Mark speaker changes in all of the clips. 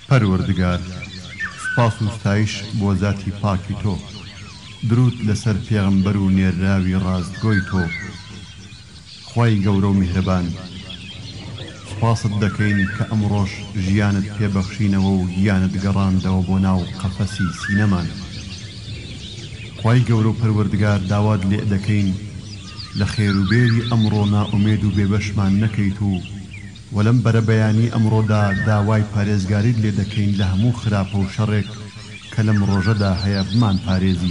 Speaker 1: پەروەردگار، سپاس و ستایش بۆ ذاتی پاکی تۆ، درود لەسەر پێغەمبەر و نێراوی ڕاستگۆی تۆ. خوای گەورە و میهرەبان، سپاست دەکەین کە ئەمڕۆژ ژیانت پێبەخشینەوە و گیانت گەڕاندەوە بۆ ناو قەفەسی سینەمان. خوای گەورە و پەروەردگار، داوات لێ دەکەین لە خێروبێری ئەمڕۆ نائومێد و بێبەشمان نەکەیت و وەلەم بەرە بەیانی ئەمڕۆدا داوای پارێزگاریت لێ دەکەین لە هەموو خراپە و شەڕێک کە لەم ڕۆژەدا هەیە بمان پارێزی.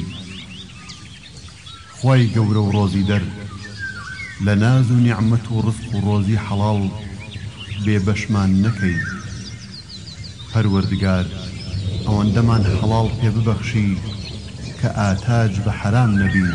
Speaker 1: خوای گەورە و ڕۆزی دەر، لە ناز و نیعمەت و ڕزق و ڕۆزی حەڵاڵ بێبەشمان نەکەی. پەروەردگار، ئەوەندەمان حەڵاڵ پێ ببەخشی کە ئاتاج بە حەرام نەبی.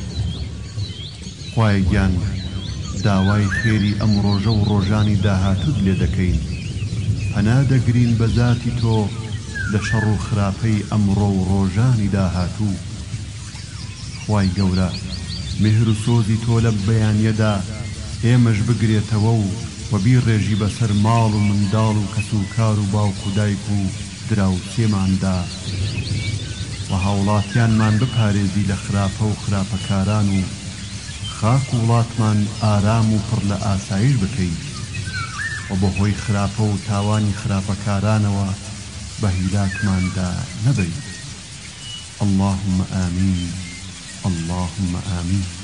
Speaker 1: خوای گیان، داوای خێری ئەم ڕۆژە و ڕۆژانی داهاتوت لێ دەکەین. پەنا دەگرین بە ذاتی تۆ لە شەڕ و خراپەی ئەمڕۆ و ڕۆژانی داهاتوو. خوای گەورە، مهر و سۆزی تۆ لە بەیانیەدا ئێمەش بگرێتەوە و بیڕێژی بەسەر ماڵ و منداڵ و کەس و کار و باوک و دایک و دراوسێماندا و هاوڵاتیانمان بپارێزی لە خراپە و خراپەکاران و خاک و وڵاتمان ئارام و پڕ لە ئاسایش بکەیت و بە هۆی خراپە و تاوانی خراپەکارانەوە بە هیلاکماندا نەبەیت. اللهم آمین، اللهم آمین.